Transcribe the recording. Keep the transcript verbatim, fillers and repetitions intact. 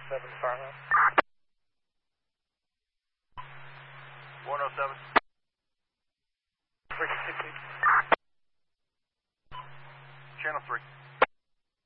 seven Farmhouse. one oh seven. three sixty. Channel three.